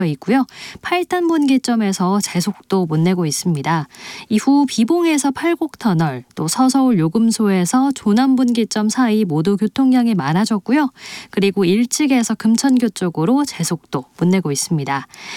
있고요. 8단 분기점에서 제속도 못 내고 있습니다. 이후 비봉에서 팔곡터널, 또 서서울 요금소에서 조남 분기점 사이 모두 교통량이 많아졌고요. 그리고 일찍에서 금천교 쪽으로 제속도 못 내고 있습니다.